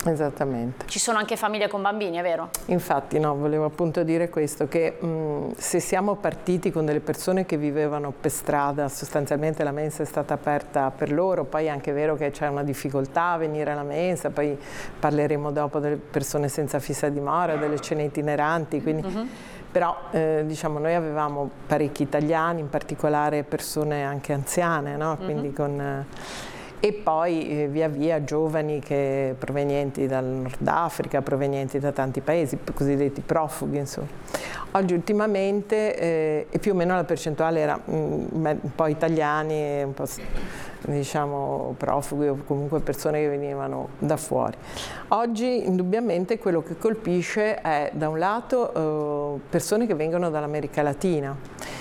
Esattamente. Ci sono anche famiglie con bambini, è vero? Infatti no, volevo appunto dire questo, che se siamo partiti con delle persone che vivevano per strada, sostanzialmente la mensa è stata aperta per loro, poi è anche vero che c'è una difficoltà a venire alla mensa, poi parleremo dopo delle persone senza fissa dimora, delle cene itineranti, quindi... Però diciamo, noi avevamo parecchi italiani, in particolare persone anche anziane, no? Quindi e poi via via giovani provenienti dal Nord Africa, provenienti da tanti paesi, cosiddetti profughi, insomma. Oggi ultimamente, e più o meno la percentuale era un po' italiani, un po' diciamo profughi o comunque persone che venivano da fuori. Oggi indubbiamente quello che colpisce è da un lato persone che vengono dall'America Latina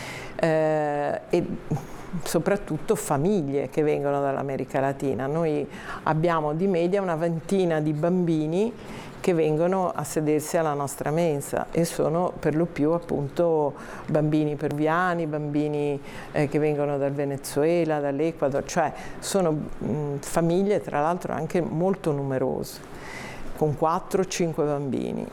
e soprattutto famiglie che vengono dall'America Latina. Noi abbiamo di media una ventina di bambini che vengono a sedersi alla nostra mensa e sono per lo più appunto bambini peruviani, bambini che vengono dal Venezuela, dall'Ecuador, cioè sono famiglie tra l'altro anche molto numerose, con 4-5 bambini.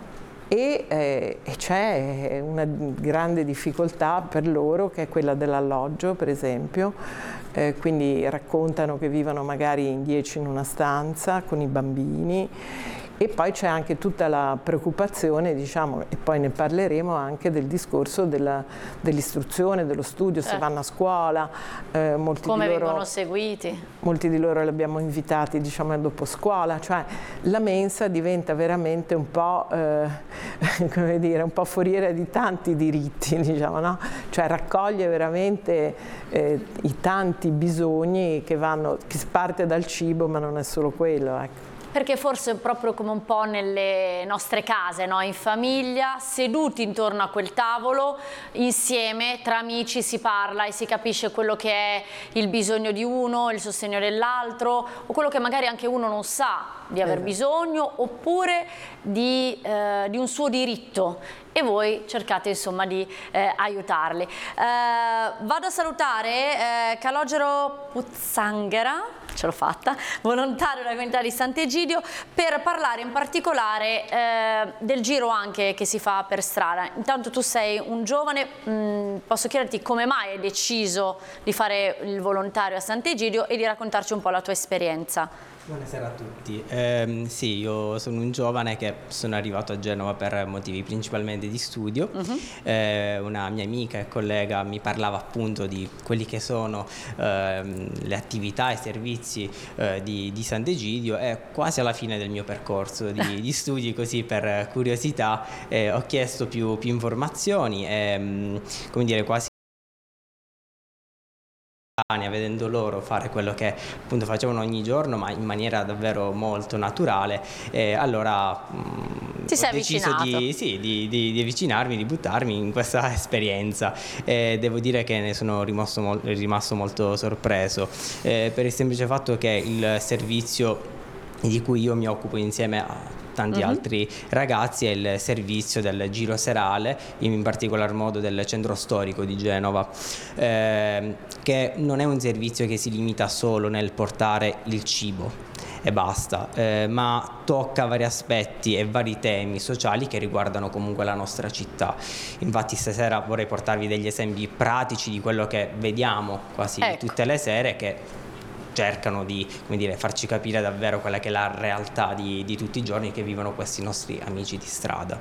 E c'è una grande difficoltà per loro che è quella dell'alloggio, per esempio, quindi raccontano che vivono magari in 10 in una stanza con i bambini. E poi c'è anche tutta la preoccupazione, diciamo, e poi ne parleremo anche del discorso dell'istruzione, dello studio, se vanno a scuola, come vengono seguiti. Molti di loro li abbiamo invitati, diciamo, dopo scuola, cioè la mensa diventa veramente un po', come dire, un po' foriera di tanti diritti, diciamo, no? Cioè raccoglie veramente i tanti bisogni che si parte dal cibo, ma non è solo quello, ecco. Perché forse proprio come un po' nelle nostre case, no? In famiglia, seduti intorno a quel tavolo, insieme, tra amici si parla e si capisce quello che è il bisogno di uno, il sostegno dell'altro, o quello che magari anche uno non sa di aver bisogno, oppure di un suo diritto. E voi cercate insomma di aiutarli. Vado a salutare Calogero Puzzanghera, ce l'ho fatta, volontario della comunità di Sant'Egidio, per parlare in particolare del giro anche che si fa per strada. Intanto tu sei un giovane, posso chiederti come mai hai deciso di fare il volontario a Sant'Egidio e di raccontarci un po' la tua esperienza. Buonasera a tutti. Sì, io sono un giovane che sono arrivato a Genova per motivi principalmente di studio. Una mia amica e collega mi parlava appunto di quelli che sono le attività e i servizi di Sant'Egidio, e quasi alla fine del mio percorso di studi, così per curiosità, ho chiesto più informazioni e, come dire, quasi vedendo loro fare quello che appunto facevano ogni giorno, ma in maniera davvero molto naturale, e allora ho deciso di avvicinarmi, di buttarmi in questa esperienza, e devo dire che ne sono rimasto molto sorpreso, per il semplice fatto che il servizio di cui io mi occupo insieme a tanti altri ragazzi è il servizio del giro serale, in particolar modo del centro storico di Genova, che non è un servizio che si limita solo nel portare il cibo e basta, ma tocca vari aspetti e vari temi sociali che riguardano comunque la nostra città. Infatti stasera vorrei portarvi degli esempi pratici di quello che vediamo quasi tutte le sere, che cercano di, come dire, farci capire davvero quella che è la realtà di tutti i giorni che vivono questi nostri amici di strada.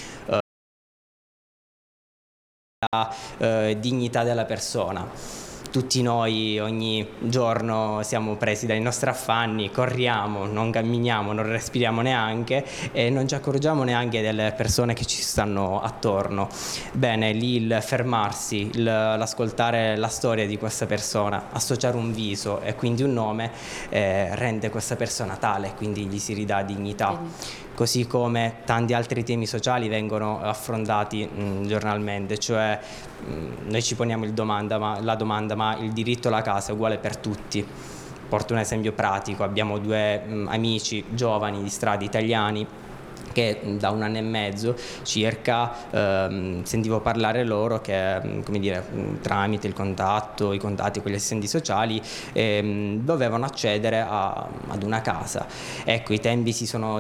La dignità della persona. Tutti noi ogni giorno siamo presi dai nostri affanni, corriamo, non camminiamo, non respiriamo neanche e non ci accorgiamo neanche delle persone che ci stanno attorno. Bene, lì il fermarsi, l'ascoltare la storia di questa persona, associare un viso e quindi un nome, rende questa persona tale, quindi gli si ridà dignità. Così come tanti altri temi sociali vengono affrontati giornalmente, cioè noi ci poniamo la domanda, ma il diritto alla casa è uguale per tutti? Porto un esempio pratico: abbiamo due amici giovani di strada italiani che da 1 anno e mezzo circa sentivo parlare loro che, come dire, tramite i contatti con gli assistenti sociali dovevano accedere ad una casa. Ecco, i tempi si sono